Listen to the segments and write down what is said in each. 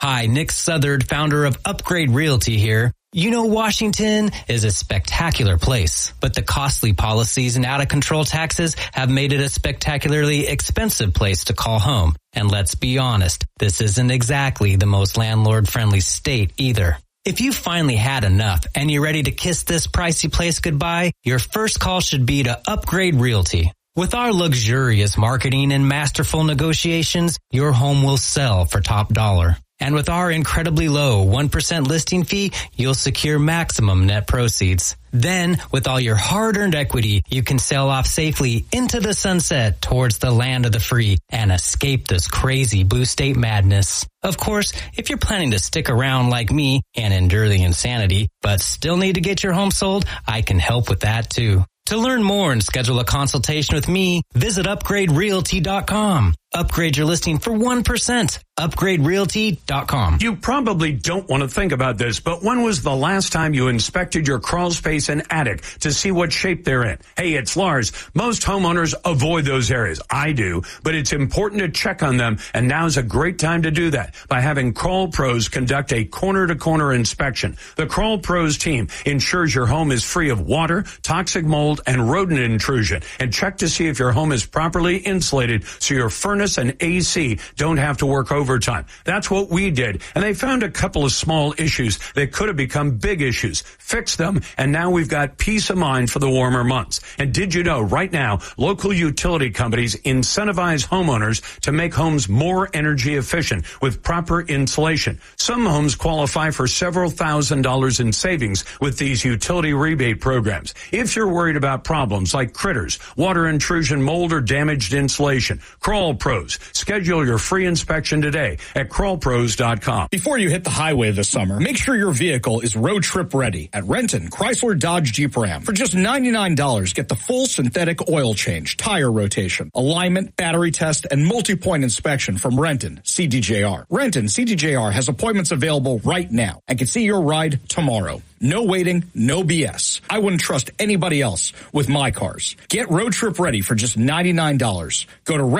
Hi, Nick Southard, founder of Upgrade Realty here. You know, Washington is a spectacular place, but the costly policies and out-of-control taxes have made it a spectacularly expensive place to call home. And let's be honest, this isn't exactly the most landlord-friendly state either. If you finally had enough and you're ready to kiss this pricey place goodbye, your first call should be to Upgrade Realty. With our luxurious marketing and masterful negotiations, your home will sell for top dollar. And with our incredibly low 1% listing fee, you'll secure maximum net proceeds. Then, with all your hard-earned equity, you can sail off safely into the sunset towards the land of the free and escape this crazy blue state madness. Of course, if you're planning to stick around like me and endure the insanity, but still need to get your home sold, I can help with that too. To learn more and schedule a consultation with me, visit upgraderealty.com. Upgrade your listing for 1%. UpgradeRealty.com. You probably don't want to think about this, but when was the last time you inspected your crawl space and attic to see what shape they're in? Hey, it's Lars. Most homeowners avoid those areas. I do, but it's important to check on them, and now's a great time to do that by having Crawl Pros conduct a corner-to-corner inspection. The Crawl Pros team ensures your home is free of water, toxic mold, and rodent intrusion, and check to see if your home is properly insulated so your furnace and AC don't have to work overtime. That's what we did, and they found a couple of small issues that could have become big issues. Fixed them, and now we've got peace of mind for the warmer months. And did you know right now, local utility companies incentivize homeowners to make homes more energy efficient with proper insulation. Some homes qualify for several $1,000s in savings with these utility rebate programs. If you're worried about problems like critters, water intrusion, mold, or damaged insulation, Crawl Pros. Schedule your free inspection today at crawlpros.com. Before you hit the highway this summer, make sure your vehicle is road trip ready at Renton Chrysler Dodge Jeep Ram. For just $99, get the full synthetic oil change, tire rotation, alignment, battery test, and multi-point inspection from Renton CDJR. Renton CDJR has appointments available right now and can see your ride tomorrow. No waiting, no BS. I wouldn't trust anybody else with my cars. Get road trip ready for just $99. Go to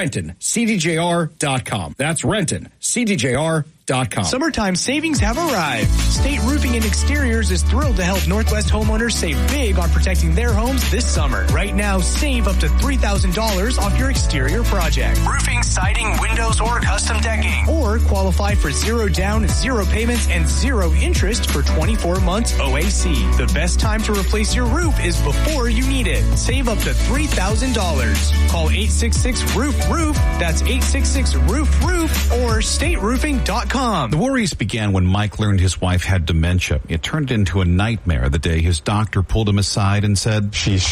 RentonCDJR.com. That's RentonCDJR.com. Summertime savings have arrived. State Roofing and Exteriors is thrilled to help Northwest homeowners save big on protecting their homes this summer. Right now, save up to $3,000 off your exterior project. Roofing, siding, windows, or custom decking. Or qualify for 0 down, 0 payments, and 0 interest for 24 months OAC. The best time to replace your roof is before you need it. Save up to $3,000. Call 866-ROOF-ROOF. That's 866-ROOF-ROOF or stateroofing.com. The worries began when Mike learned his wife had dementia. It turned into a nightmare the day his doctor pulled him aside and said, She's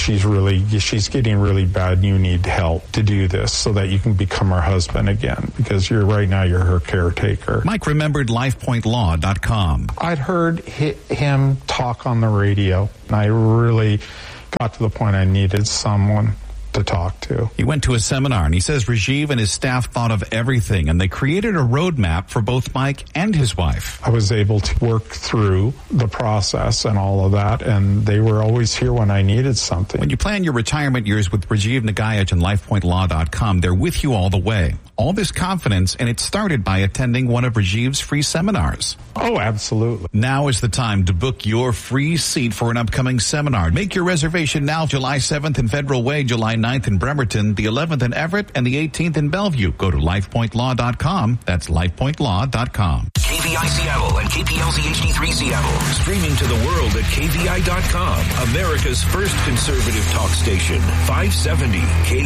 getting really bad. You need help to do this so that you can become her husband again, because right now you're her caretaker. Mike remembered LifePointLaw.com. I'd heard him talk on the radio, and I really got to the point I needed someone to talk to. He went to a seminar, and he says Rajiv and his staff thought of everything, and they created a roadmap for both Mike and his wife. I was able to work through the process and all of that, and they were always here when I needed something. When you plan your retirement years with Rajiv Nagayaj and LifePointLaw.com, they're with you all the way. All this confidence, and it started by attending one of Rajiv's free seminars. Oh, absolutely. Now is the time to book your free seat for an upcoming seminar. Make your reservation now, July 7th in Federal Way, July 9th in Bremerton, the 11th in Everett, and the 18th in Bellevue. Go to LifePointLaw.com. That's LifePointLaw.com. KVI Seattle and KPLZ HD3 Seattle. Streaming to the world at KVI.com. America's first conservative talk station. 570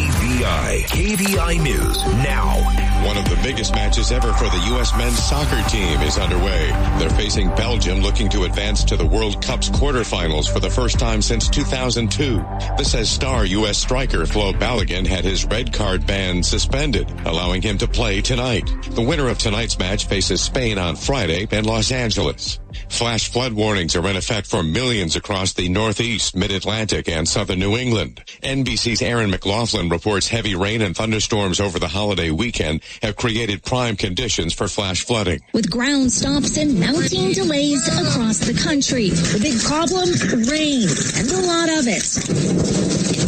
KVI. KVI News now. One of the biggest matches ever for the U.S. men's soccer team is underway. They're facing Belgium, looking to advance to the World Cup's quarterfinals for the first time since 2002. This as star U.S. striker Flo Balogun had his red card ban suspended, allowing him to play tonight. The winner of tonight's match faces Spain on Friday in Los Angeles. Flash flood warnings are in effect for millions across the Northeast, Mid-Atlantic, and Southern New England. NBC's Aaron McLaughlin reports heavy rain and thunderstorms over the holiday weekend have created prime conditions for flash flooding. With ground stops and mounting delays across the country. The big problem, rain, and a lot of it.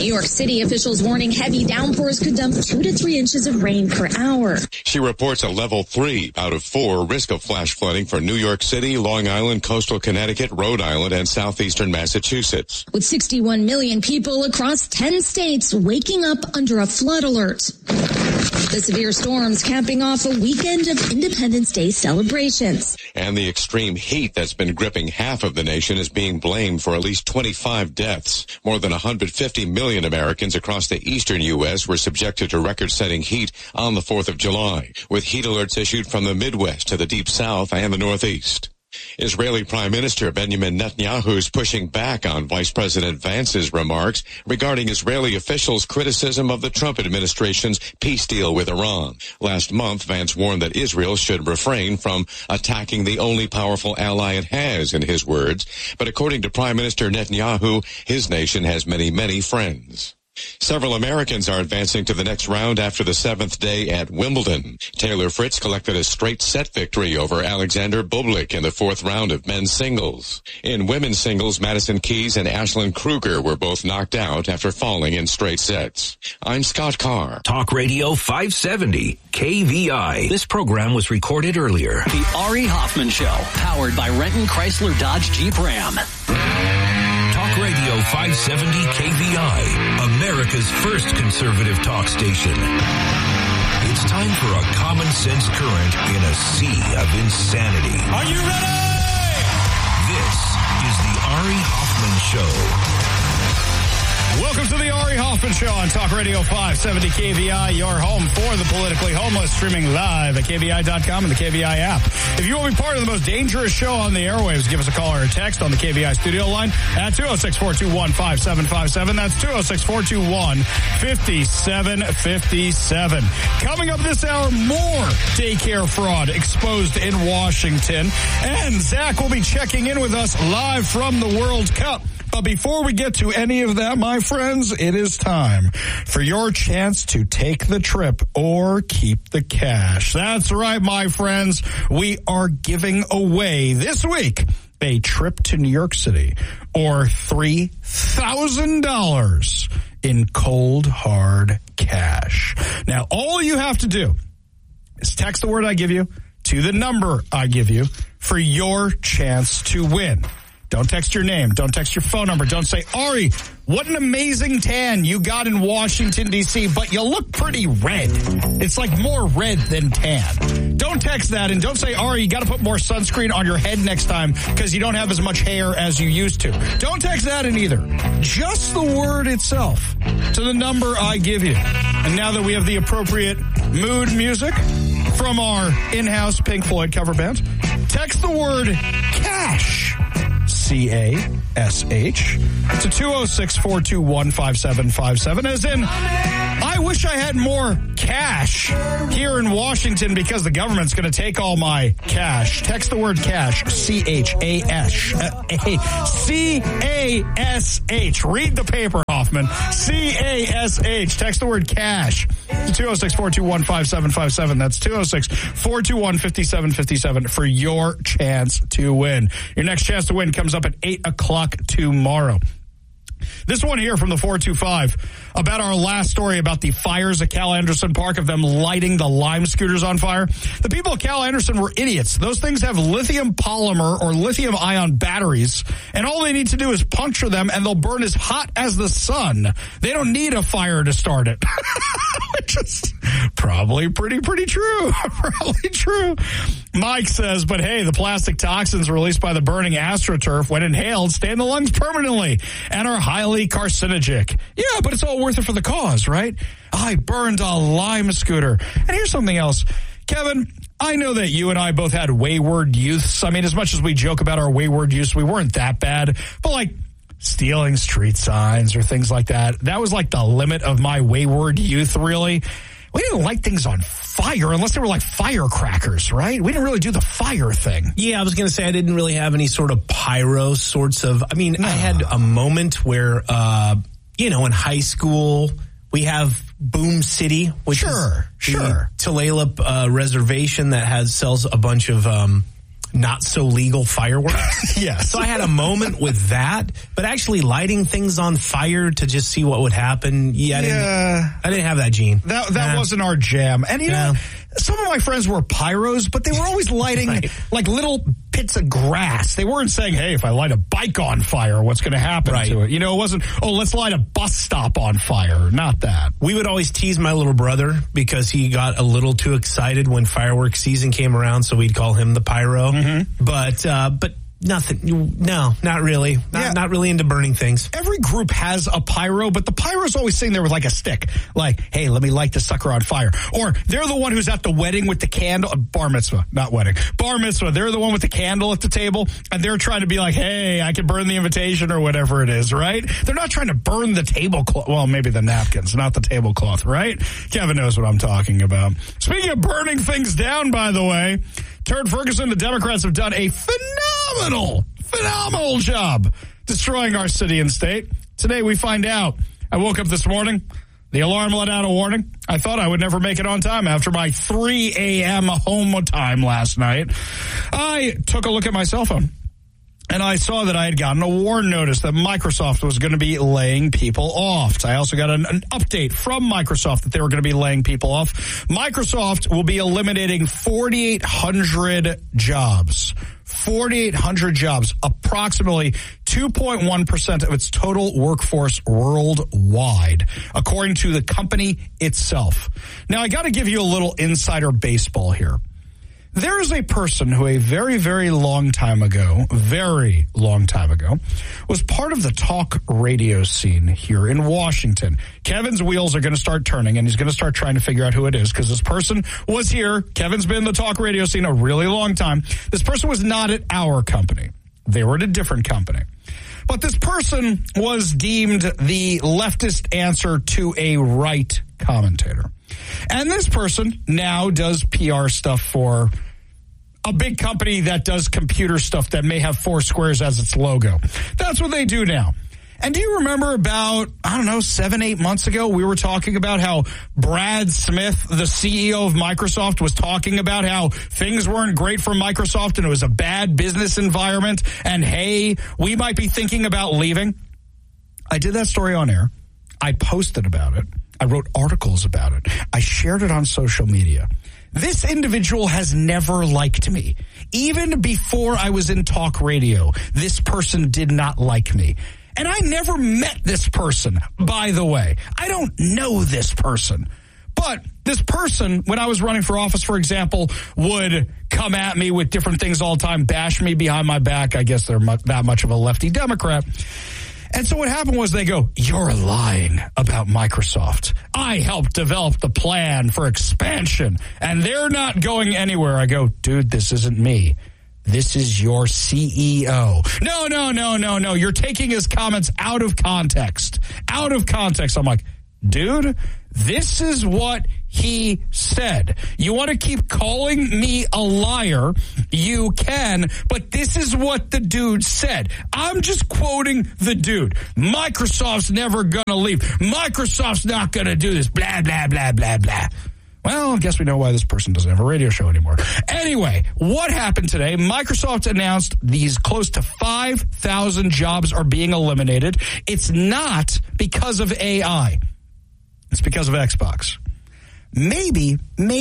New York City officials warning heavy downpours could dump 2 to 3 inches of rain per hour. She reports a level 3 out of 4 risk of flash flooding for New York City, Long Island, coastal Connecticut, Rhode Island, and southeastern Massachusetts. With 61 million people across 10 states waking up under a flood alert. The severe storms capping off a weekend of Independence Day celebrations. And the extreme heat that's been gripping half of the nation is being blamed for at least 25 deaths. More than 150 million Americans across the eastern U.S. were subjected to record-setting heat on the 4th of July, with heat alerts issued from the Midwest to the Deep South and the Northeast. Israeli Prime Minister Benjamin Netanyahu is pushing back on Vice President Vance's remarks regarding Israeli officials' criticism of the Trump administration's peace deal with Iran. Last month, Vance warned that Israel should refrain from attacking the only powerful ally it has, in his words. But according to Prime Minister Netanyahu, his nation has many, many friends. Several Americans are advancing to the next round after the 7th day at Wimbledon. Taylor Fritz collected a straight set victory over Alexander Bublik in the 4th round of men's singles. In women's singles, Madison Keys and Ashlyn Kruger were both knocked out after falling in straight sets. I'm Scott Carr. Talk Radio 570, KVI. This program was recorded earlier. The Ari Hoffman Show, powered by Renton Chrysler Dodge Jeep Ram. Talk Radio 570 KVI, America's first conservative talk station. It's time for a common sense current in a sea of insanity. Are you ready? This is the Ari Hoffman Show. Welcome to the Ari Hoffman Show on Talk Radio 570 KVI, your home for the politically homeless, streaming live at KVI.com and the KVI app. If you want to be part of the most dangerous show on the airwaves, give us a call or a text on the KVI studio line at 206-421-5757. That's 206-421-5757. Coming up this hour, more daycare fraud exposed in Washington. And Zach will be checking in with us live from the World Cup. But before we get to any of that, my friends, it is time for your chance to take the trip or keep the cash. That's right, my friends. We are giving away this week a trip to New York City or $3,000 in cold, hard cash. Now, all you have to do is text the word I give you to the number I give you for your chance to win. Don't text your name. Don't text your phone number. Don't say, Ari, what an amazing tan you got in Washington, D.C., but you look pretty red. It's like more red than tan. Don't text that, and don't say, Ari, you got to put more sunscreen on your head next time because you don't have as much hair as you used to. Don't text that in either. Just the word itself to the number I give you. And now that we have the appropriate mood music from our in-house Pink Floyd cover band, text the word cash. C-A-S-H to 206-421-5757, as in, I wish I had more cash here in Washington because the government's going to take all my cash. Text the word cash, C-H-A-S-H. Read the paper, Hoffman. C-A-S-H. Text the word cash to 206-421-5757. That's 206-421-5757 for your chance to win. Your next chance to win comes up at 8 o'clock tomorrow. This one here from the 425 about our last story about the fires at Cal Anderson Park, of them lighting the Lime scooters on fire. The people at Cal Anderson were idiots. Those things have lithium polymer or lithium ion batteries, and all they need to do is puncture them and they'll burn as hot as the sun. They don't need a fire to start it. Which is probably pretty true. Probably true. Mike says, but hey, the plastic toxins released by the burning AstroTurf, when inhaled, stay in the lungs permanently and are highly carcinogenic. Yeah, but it's all worth it for the cause, right? I burned a Lime scooter. And here's something else. Kevin, I know that you and I both had wayward youths. I mean, as much as we joke about our wayward youths, we weren't that bad. But like stealing street signs or things like that, that was like the limit of my wayward youth, really. We didn't light things on fire unless they were like firecrackers, right? We didn't really do the fire thing. Yeah, I was going to say I didn't really have any sort of pyro sorts of, I mean, I had a moment where, in high school, we have Boom City, which is the Tulalip reservation that sells a bunch of not so legal fireworks. Yes. So I had a moment with that, but actually lighting things on fire to just see what would happen. I didn't have that gene. That wasn't our jam. And you know, some of my friends were pyros, but they were always lighting like little pits of grass. They weren't saying, hey, if I light a bike on fire, what's going to happen to it? You know, it wasn't, let's light a bus stop on fire. Not that. We would always tease my little brother because he got a little too excited when fireworks season came around, so we'd call him the pyro. Mm-hmm. But nothing. No, not really. Not really into burning things. Every group has a pyro, but the pyro's always sitting there with like a stick. Like, hey, let me light the sucker on fire. Or they're the one who's at the wedding with the candle. Bar mitzvah, not wedding. Bar mitzvah. They're the one with the candle at the table, and they're trying to be like, hey, I can burn the invitation or whatever it is, right? They're not trying to burn the tablecloth. Well, maybe the napkins, not the tablecloth, right? Kevin knows what I'm talking about. Speaking of burning things down, by the way, Turd Ferguson, the Democrats have done a phenomenal job destroying our city and state. Today we find out. I woke up this morning. The alarm let out a warning. I thought I would never make it on time after my 3 a.m. home time last night. I took a look at my cell phone, and I saw that I had gotten a warn notice that Microsoft was going to be laying people off. I also got an update from Microsoft that they were going to be laying people off. Microsoft will be eliminating 4,800 jobs. 4,800 jobs, approximately 2.1% of its total workforce worldwide, according to the company itself. Now, I got to give you a little insider baseball here. There is a person who a very, very long time ago, was part of the talk radio scene here in Washington. Kevin's wheels are going to start turning, and he's going to start trying to figure out who it is, because this person was here. Kevin's been in the talk radio scene a really long time. This person was not at our company. They were at a different company. But this person was deemed the leftist answer to a right commentator. And this person now does PR stuff for a big company that does computer stuff that may have 4 squares as its logo. That's what they do now. And do you remember about, 7-8 months ago, we were talking about how Brad Smith, the CEO of Microsoft, was talking about how things weren't great for Microsoft and it was a bad business environment, and hey, we might be thinking about leaving? I did that story on air. I posted about it. I wrote articles about it. I shared it on social media. This individual has never liked me. Even before I was in talk radio, this person did not like me. And I never met this person, by the way. I don't know this person. But this person, when I was running for office, for example, would come at me with different things all the time, bash me behind my back. I guess they're that much of a lefty Democrat. And so what happened was they go, you're lying about Microsoft. I helped develop the plan for expansion, and they're not going anywhere. I go, dude, this isn't me. This is your CEO. No. You're taking his comments out of context. Out of context. I'm like, dude, this is what he said. You want to keep calling me a liar? You can, but this is what the dude said. I'm just quoting the dude. Microsoft's never going to leave. Microsoft's not going to do this. Blah, blah, blah, blah, blah. Well, I guess we know why this person doesn't have a radio show anymore. Anyway, what happened today? Microsoft announced these close to 5,000 jobs are being eliminated. It's not because of AI. It's because of Xbox. Maybe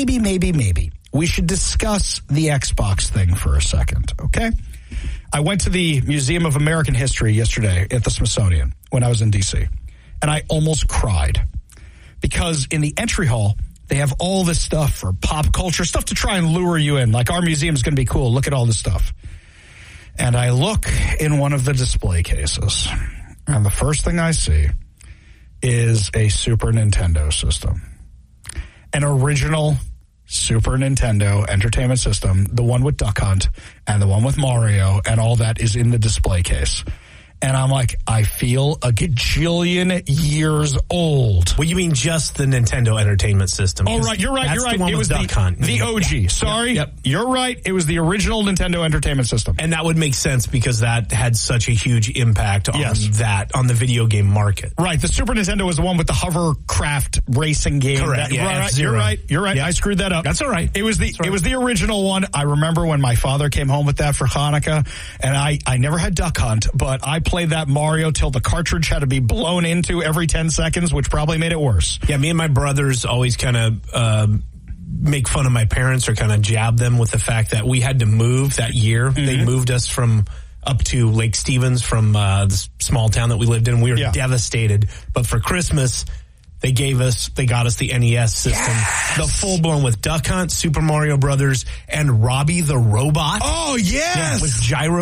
we should discuss the Xbox thing for a second, okay? I went to the Museum of American History yesterday at the Smithsonian when I was in D.C., and I almost cried because in the entry hall, they have all this stuff for pop culture, stuff to try and lure you in. Like, our museum is going to be cool. Look at all this stuff. And I look in one of the display cases, and the first thing I see is a Super Nintendo system. An original Super Nintendo entertainment system, the one with Duck Hunt and the one with Mario, and all that is in the display case. And I'm like, I feel a gajillion years old. Well, you mean just the Nintendo Entertainment System? Oh, right. You're right. It was Duck Hunt. The OG. Yeah. Sorry. Yep. You're right. It was the original Nintendo Entertainment System. And that would make sense because that had such a huge impact on on the video game market. Right. The Super Nintendo was the one with the hovercraft racing game. Correct. Right. You're right. Yeah. I screwed that up. That's all right. It was the original one. I remember when my father came home with that for Hanukkah, and I never had Duck Hunt, but I played that Mario till the cartridge had to be blown into every 10 seconds, which probably made it worse. Yeah, me and my brothers always kind of make fun of my parents or kind of jab them with the fact that we had to move that year. Mm-hmm. They moved us from up to Lake Stevens from the small town that we lived in. We were devastated. But for Christmas, they got us the NES system, the full blown with Duck Hunt, Super Mario Brothers, and Robbie the Robot. Oh yes, yeah, with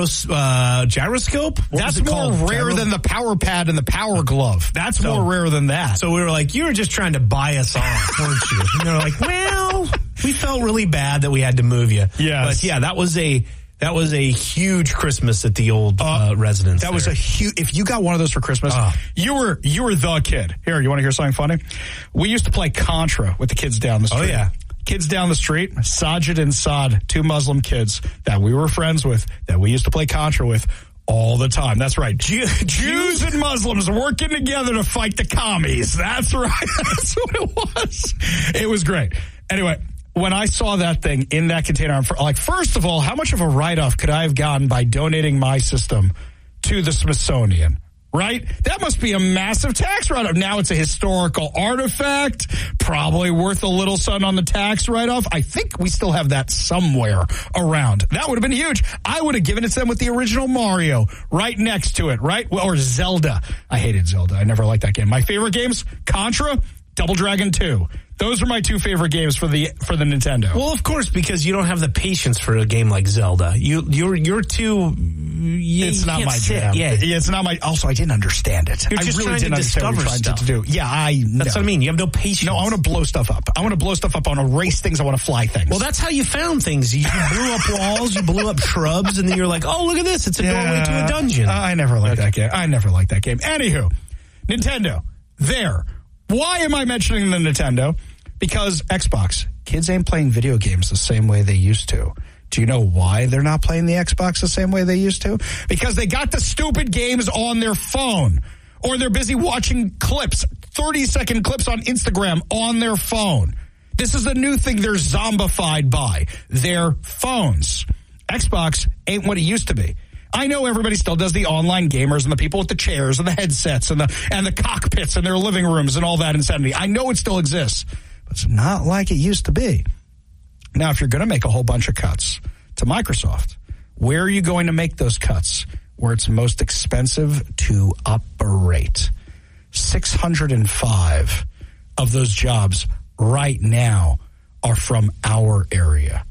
gyroscope. That's more rare than the Power Pad and the Power Glove. That's more rare than that. So we were like, you were just trying to buy us off, weren't you? And they were like, well, we felt really bad that we had to move you. Yes. But yeah, that was a huge Christmas at the old residence. That was a huge. If you got one of those for Christmas, you were the kid. Here, you want to hear something funny? We used to play Contra with the kids down the street. Oh yeah, kids down the street, Sajid and Saad, two Muslim kids that we were friends with, that we used to play Contra with all the time. That's right. Jews and Muslims working together to fight the commies. That's right. That's what it was. It was great. Anyway. When I saw that thing in that container, I'm like, first of all, how much of a write-off could I have gotten by donating my system to the Smithsonian? Right? That must be a massive tax write-off. Now it's a historical artifact, probably worth a little something on the tax write-off. I think we still have that somewhere around. That would have been huge. I would have given it to them with the original Mario right next to it, right? Or Zelda. I hated Zelda. I never liked that game. My favorite games, Contra, Double Dragon 2. Those are my two favorite games for the Nintendo. Well, of course, because you don't have the patience for a game like Zelda. You're too. It's not my jam. Yeah, it's not my. Also, I didn't understand it. You're just trying to discover stuff. To do. Yeah, that's what I mean. You have no patience. No, I want to blow stuff up. I want to blow stuff up. I want to race things. I want to fly things. Well, that's how you found things. You blew up walls. You blew up shrubs, and then you're like, oh, look at this! It's a doorway to a dungeon. I never liked that game. Anywho, Nintendo. There. Why am I mentioning the Nintendo? Because Xbox, kids ain't playing video games the same way they used to. Do you know why they're not playing the Xbox the same way they used to? Because they got the stupid games on their phone. Or they're busy watching clips, 30-second clips on Instagram on their phone. This is a new thing they're zombified by. Their phones. Xbox ain't what it used to be. I know everybody still does the online gamers and the people with the chairs and the headsets and the cockpits in their living rooms and all that insanity. I know it still exists. It's not like it used to be. Now, if you're going to make a whole bunch of cuts to Microsoft, where are you going to make those cuts? Where it's most expensive to operate. 605 of those jobs right now are from our area.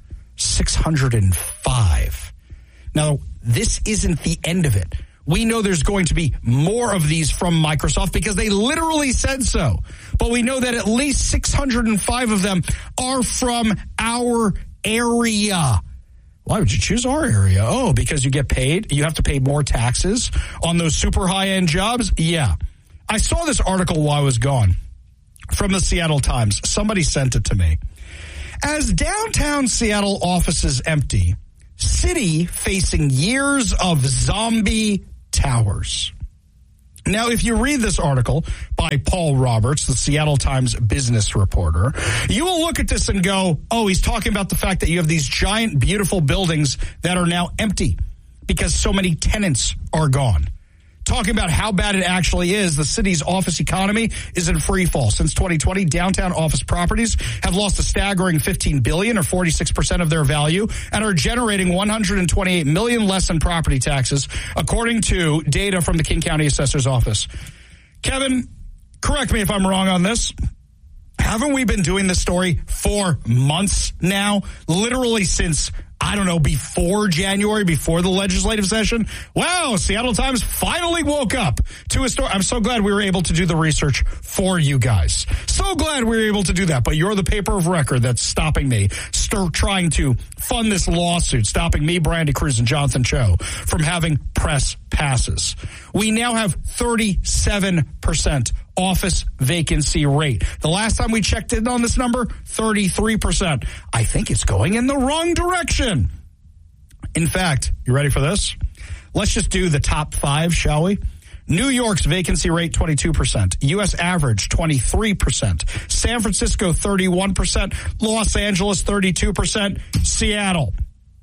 605. Now, this isn't the end of it. We know there's going to be more of these from Microsoft because they literally said so. But we know that at least 605 of them are from our area. Why would you choose our area? Oh, because you get paid. You have to pay more taxes on those super high-end jobs? Yeah. I saw this article while I was gone from the Seattle Times. Somebody sent it to me. As downtown Seattle offices empty, city facing years of zombie towers. Now, if you read this article by Paul Roberts, the Seattle Times business reporter, you will look at this and go, oh, he's talking about the fact that you have these giant, beautiful buildings that are now empty because so many tenants are gone. Talking about how bad it actually is, the city's office economy is in free fall. Since 2020, downtown office properties have lost a staggering $15 billion or 46% of their value and are generating $128 million less in property taxes, according to data from the King County Assessor's Office. Kevin, correct me if I'm wrong on this. Haven't we been doing this story for months now? Literally since, I don't know, before January, before the legislative session? Wow, Seattle Times finally woke up to a story. I'm so glad we were able to do the research for you guys. So glad we were able to do that. But you're the paper of record that's stopping me, trying to fund this lawsuit, stopping me, Brandy Cruz, and Jonathan Cho from having press pass. passes. We now have 37% office vacancy rate. The last time we checked in on this number, 33%. I think it's going in the wrong direction. In fact, you ready for this? Let's just do the top 5, shall we? New York's vacancy rate, 22%. U.S. average, 23%. San Francisco, 31%. Los Angeles, 32%. Seattle,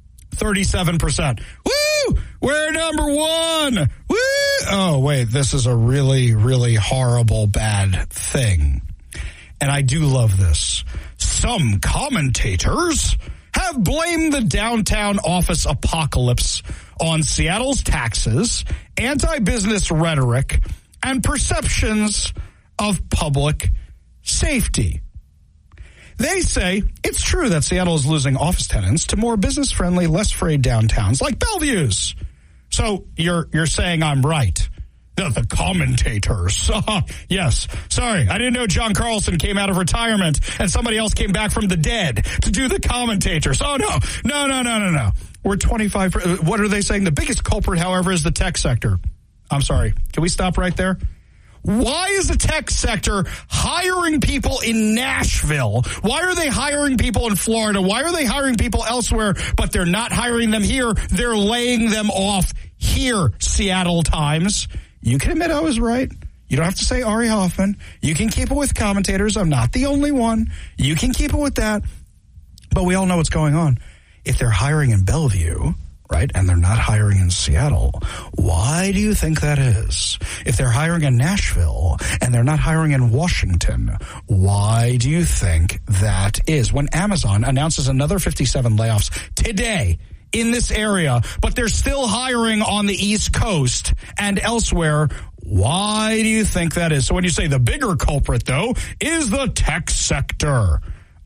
37%. Woo! We're number 1. Woo! Oh, wait, this is a really, really horrible, bad thing. And I do love this. Some commentators have blamed the downtown office apocalypse on Seattle's taxes, anti-business rhetoric, and perceptions of public safety. They say it's true that Seattle is losing office tenants to more business-friendly, less frayed downtowns like Bellevue's. So you're saying I'm right. The commentators. Yes. Sorry, I didn't know John Carlson came out of retirement and somebody else came back from the dead to do the commentators. Oh, no. We're 25. What are they saying? The biggest culprit, however, is the tech sector. I'm sorry. Can we stop right there? Why is the tech sector hiring people in Nashville? Why are they hiring people in Florida? Why are they hiring people elsewhere, but they're not hiring them here? They're laying them off here, Seattle Times. You can admit I was right. You don't have to say Ari Hoffman. You can keep it with commentators. I'm not the only one. You can keep it with that. But we all know what's going on. If they're hiring in Bellevue, right, and they're not hiring in Seattle, why do you think that is? If they're hiring in Nashville and they're not hiring in Washington, why do you think that is? When Amazon announces another 57 layoffs today in this area, but they're still hiring on the East Coast and elsewhere, why do you think that is? So when you say the bigger culprit, though, is the tech sector.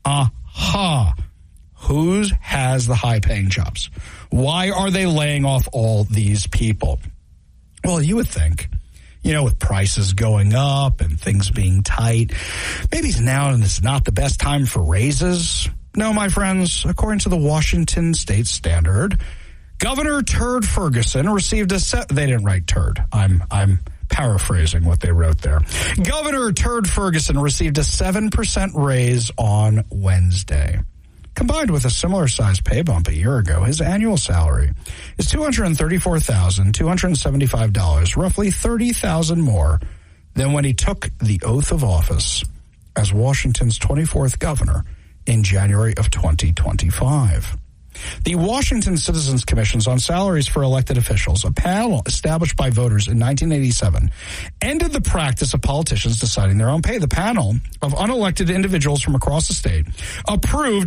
Who has the high-paying jobs? Why are they laying off all these people? Well, you would think, with prices going up and things being tight, maybe now is not the best time for raises. No, my friends, according to the Washington State Standard, Governor Turd Ferguson received they didn't write turd. I'm paraphrasing what they wrote there. Governor Turd Ferguson received a 7% raise on Wednesday. Combined with a similar size pay bump a year ago, his annual salary is $234,275, roughly $30,000 more than when he took the oath of office as Washington's 24th governor in January of 2025. The Washington Citizens Commissions on Salaries for Elected Officials, a panel established by voters in 1987, ended the practice of politicians deciding their own pay. The panel of unelected individuals from across the state approved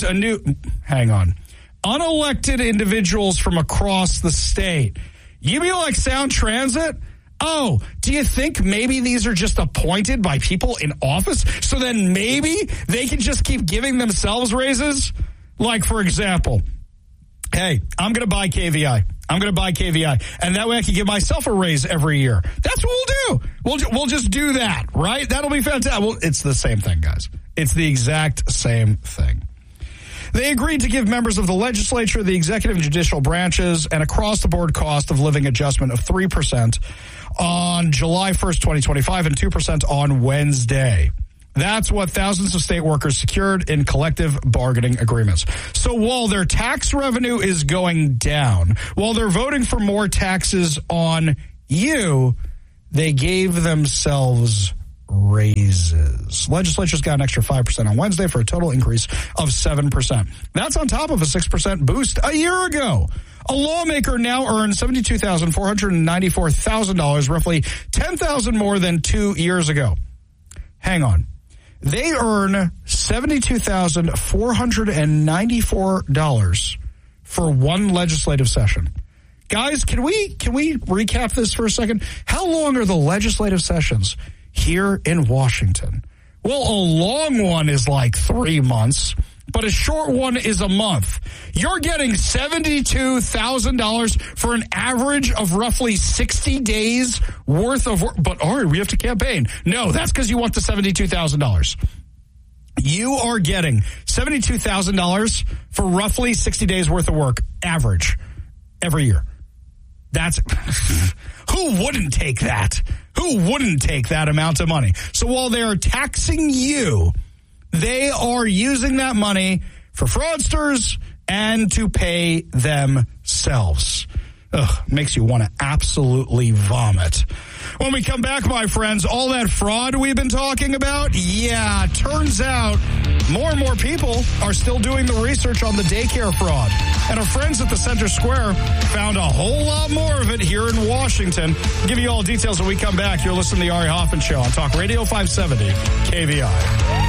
unelected individuals from across the state. You mean like Sound Transit? Oh, do you think maybe these are just appointed by people in office? So then maybe they can just keep giving themselves raises? Like, for example, hey, I'm going to buy KVI. And that way I can give myself a raise every year. That's what we'll do. We'll just do that, right? That'll be fantastic. Well, it's the same thing, guys. It's the exact same thing. They agreed to give members of the legislature, the executive and judicial branches, an across-the-board cost of living adjustment of 3% on July 1st, 2025, and 2% on Wednesday. That's what thousands of state workers secured in collective bargaining agreements. So while their tax revenue is going down, while they're voting for more taxes on you, they gave themselves raises. Legislatures got an extra 5% on Wednesday for a total increase of 7%. That's on top of a 6% boost a year ago. A lawmaker now earns $72,494,000, roughly $10,000 more than 2 years ago. Hang on. They earn $72,494 for one legislative session. Guys, can we recap this for a second? How long are the legislative sessions here in Washington? Well, a long one is like 3 months, but a short one is a month. You're getting $72,000 for an average of roughly 60 days worth of work. But, Ari, we have to campaign. No, that's because you want the $72,000. You are getting $72,000 for roughly 60 days worth of work, average, every year. That's who wouldn't take that? Who wouldn't take that amount of money? So while they are taxing you, they are using that money for fraudsters and to pay themselves. Ugh, makes you want to absolutely vomit. When we come back, my friends, all that fraud we've been talking about, yeah, turns out more and more people are still doing the research on the daycare fraud. And our friends at the Center Square found a whole lot more of it here in Washington. I'll give you all details when we come back. You're listening to the Ari Hoffman Show on Talk Radio 570 KVI.